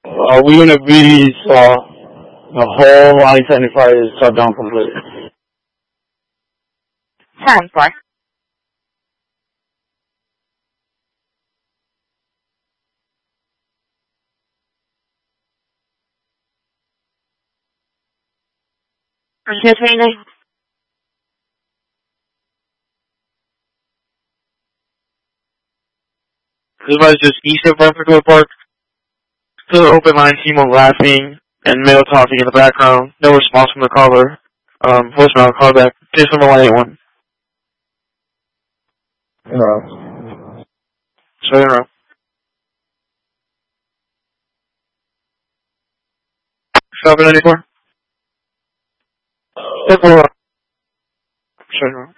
We're gonna be the whole I-75 is shut down completely. 10-4. Here's 29. Levi's just east of Buffalo Park. Still open line, Timo laughing and male talking in the background. No response from the caller. Voicemail, call back. Case number 181. No. Sorry, in a row. 794. Sorry, in a row.